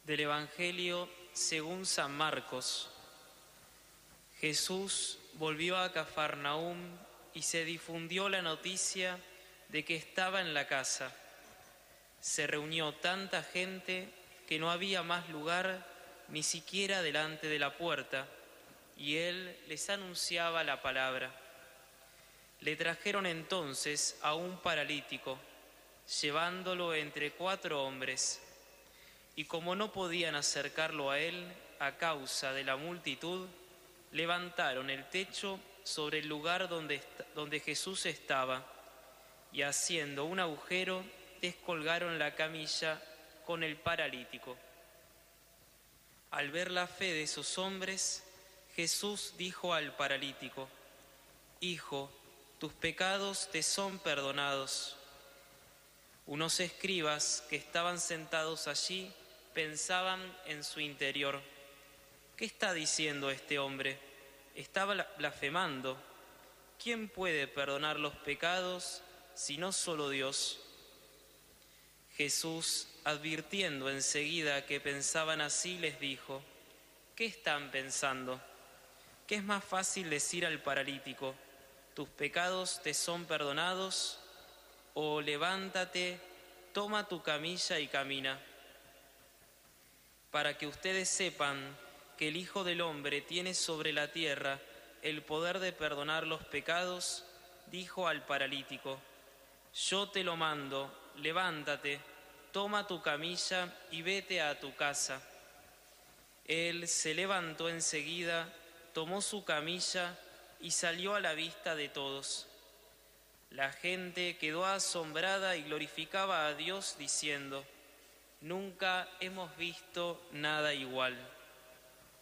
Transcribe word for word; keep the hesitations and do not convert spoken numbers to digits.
Del Evangelio según San Marcos. Jesús volvió a Cafarnaúm y se difundió la noticia de que estaba en la casa. Se reunió tanta gente que no había más lugar ni siquiera delante de la puerta, y él les anunciaba la palabra. Le trajeron entonces a un paralítico, llevándolo entre cuatro hombres. Y como no podían acercarlo a él a causa de la multitud, levantaron el techo sobre el lugar donde, donde Jesús estaba, y haciendo un agujero, descolgaron la camilla con el paralítico. Al ver la fe de esos hombres, Jesús dijo al paralítico: «Hijo, tus pecados te son perdonados». Unos escribas que estaban sentados allí pensaban en su interior: ¿qué está diciendo este hombre? Estaba blasfemando. ¿Quién puede perdonar los pecados si no solo Dios? Jesús, advirtiendo enseguida que pensaban así, les dijo: ¿qué están pensando? ¿Qué es más fácil decir al paralítico: tus pecados te son perdonados? O levántate, toma tu camilla y camina. Para que ustedes sepan que el Hijo del Hombre tiene sobre la tierra el poder de perdonar los pecados, dijo al paralítico: yo te lo mando, levántate, toma tu camilla y vete a tu casa. Él se levantó enseguida, tomó su camilla y salió a la vista de todos. La gente quedó asombrada y glorificaba a Dios diciendo: nunca hemos visto nada igual.